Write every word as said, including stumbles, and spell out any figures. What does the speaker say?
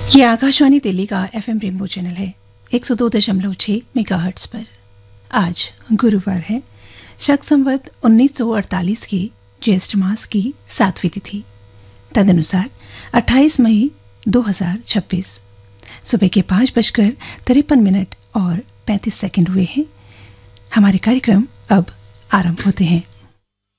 ये आकाशवाणी दिल्ली का FM rainbow channel है एक सौ दो दशमलव छह मेगाहर्ट्ज पर। आज गुरुवार है, शक संवत उन्नीस सौ अड़तालीस की ज्येष्ठ मास की सातवीं तिथि, तदनुसार अट्ठाईस मई दो हज़ार छब्बीस। सुबह के पाँच बजकर तिरपन मिनट और पैंतीस सेकंड हुए हैं। हमारे कार्यक्रम अब आरंभ होते हैं।